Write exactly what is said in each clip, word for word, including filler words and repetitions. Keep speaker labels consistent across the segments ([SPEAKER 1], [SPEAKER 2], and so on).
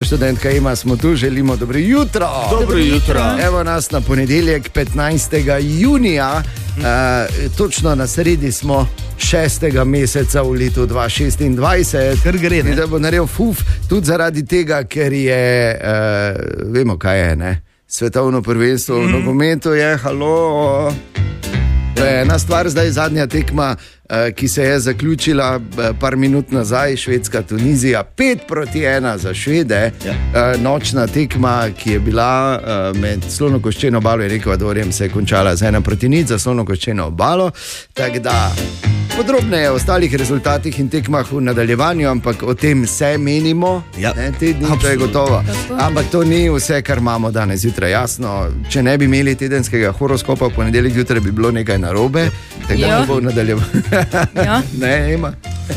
[SPEAKER 1] študentka Ema, smo tu, želimo dobro jutro.
[SPEAKER 2] Dobro jutro.
[SPEAKER 1] Evo nas na ponedeljek petnajstega junija, uh, točno na sredi smo šestega meseca v letu dva tisoč šestindvajset.
[SPEAKER 2] Kar gre, ne?
[SPEAKER 1] Da bo naredil fuf, tudi zaradi tega, ker je, uh, vemo kaj je, ne? Svetovno prvenstvo v mm. nogometu je, halo. To je ena stvar, zdaj zadnja tekma, ki se je zaključila par minut nazaj, Švedska-Tunizija, pet proti ena za Švede. Ja. Nočna tekma, ki je bila med Slonokoščeno obalo in Ekvadorjem, se je končala z ena proti nič za Slonokoščeno obalo. Tako da podrobneje o ostalih rezultatih in tekmah v nadaljevanju, ampak o tem se menimo, ja. Ne, te dni, to je gotovo. Ampak to ni vse, kar imamo danes zjutraj, jasno. Če ne bi imeli tedenskega horoskopa v ponedeljek zjutraj, bi bilo nekaj narobe, tako da bo v nadaljevanju. Ja. Ne, ima.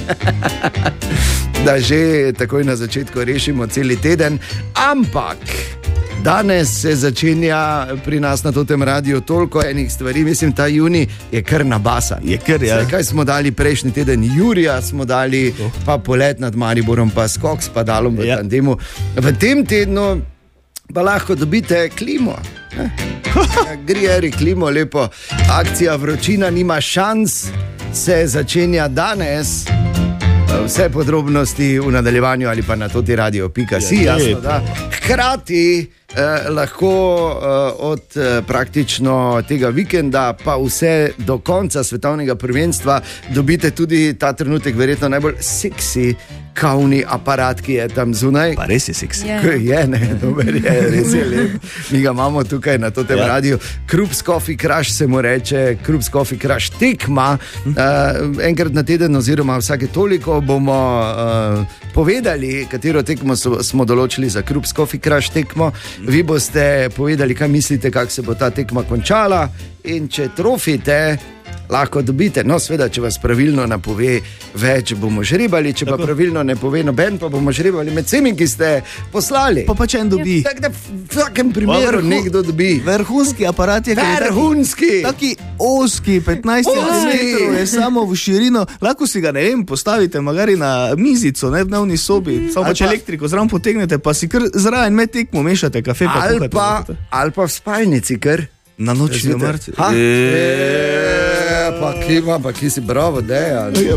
[SPEAKER 1] Da že takoj na začetku rešimo celi teden, ampak danes se začenja pri nas na totem radiju toliko enih stvari, mislim, ta juni je kar nabasan.
[SPEAKER 2] Je kar, ja.
[SPEAKER 1] Kaj smo dali prejšnji teden? Jurija smo dali, oh. pa polet nad Mariborom, pa skok s padalom v ja. tandemu. V tem tednu pa lahko dobite klimo. Grieri klimo, lepo. Akcija Vročina nima šans se začenja danes. Vse podrobnosti v nadaljevanju ali pa na toti radio pika si, jasno, da. Hkrati eh, lahko eh, od eh, praktično tega vikenda pa vse do konca svetovnega prvenstva dobite tudi ta trenutek verjetno najbolj seksi kavni aparat, ki je tam zunaj.
[SPEAKER 2] Pa res je seksi.
[SPEAKER 1] Yeah. Je, ne, dober je, res je lep. Mi ga imamo tukaj na totem yeah. radiju. Krups Coffee Crush se mu reče, Krups Coffee Crush tekma. Uh, enkrat na teden oziroma vsake toliko bomo uh, povedali, katero tekmo so, smo določili za Krups Coffee Crush tekmo. Vi boste povedali, kaj mislite, kako se bo ta tekma končala in če trofite, lahko dobite. No, sveda, če vas pravilno napove več, bomo žrebali, če tako. Pa pravilno ne pove noben, pa bomo žrebali med vsemi, ki ste poslali.
[SPEAKER 2] Pa pa če en dobi.
[SPEAKER 1] Ja, tako da v vsakem primeru vrhu, nekdo dobi.
[SPEAKER 2] Vrhunski aparat je.
[SPEAKER 1] Vrhunski.
[SPEAKER 2] Taki, taki oski, petnajst centimetrov je samo v širino. Lahko si ga, ne vem, postavite magari na mizico, ne v dnevni sobi. Samo pač elektriko zraven potegnete, pa si kar zraven med tekmo mešate kafe. Pa
[SPEAKER 1] ali, pa, ali pa v spalnici, ker
[SPEAKER 2] na nočni omarici.
[SPEAKER 1] Pa ki ima, pa ki si bravo, deja.